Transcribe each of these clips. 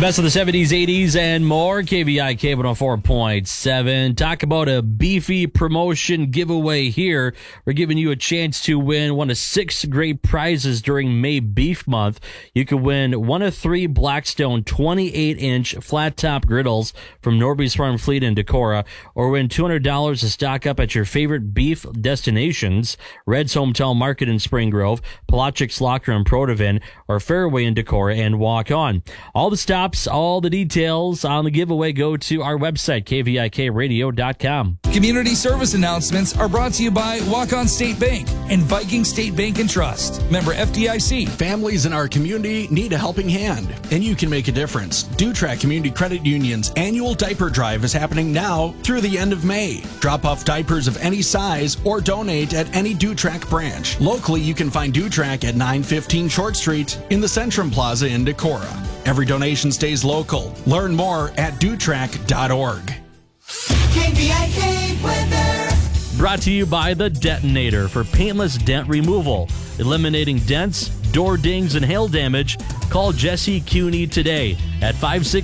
best of the 70s, 80s, and more. KVIK 104.7. Talk about a beefy promotion giveaway here. We're giving you a chance to win one of 6 great prizes during May Beef Month. You could win one of 3 Blackstone 28-inch flat-top griddles from Norby's Farm Fleet in Decorah, or win $200 to stock up at your favorite beef destinations, Red's Hometown Market in Spring Grove, Palachik's Locker in Protivin, or Fairway in Decorah, and walk on. All the stops, all the details on the giveaway, go to our website, kvikradio.com. Community service announcements are brought to you by Walk-On State Bank and Viking State Bank and Trust. Member FDIC. Families in our community need a helping hand, and you can make a difference. Dutrac Community Credit Union's annual diaper drive is happening now through the end of May. Drop off diapers of any size or donate at any Dutrac branch. Locally, you can find Dutrac at 915 Short Street in the Centrum Plaza in Decorah. Every donation stays local. Learn more at dutrac.org. KVIK weather. Brought to you by The Detonator for paintless dent removal. Eliminating dents, door dings, and hail damage. Call Jesse Cuny today at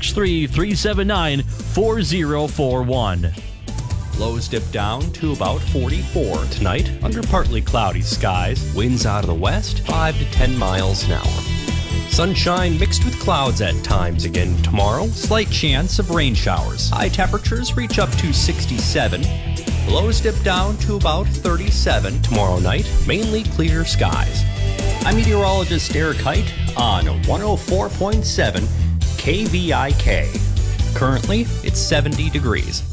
563-379-4041. Lows dip down to about 44 tonight under partly cloudy skies. Winds out of the west 5 to 10 miles an hour. Sunshine mixed with clouds at times again tomorrow. Slight chance of rain showers. High temperatures reach up to 67. Lows dip down to about 37 tomorrow night. Mainly clear skies. I'm meteorologist Eric Height on 104.7 KVIK. Currently, it's 70 degrees.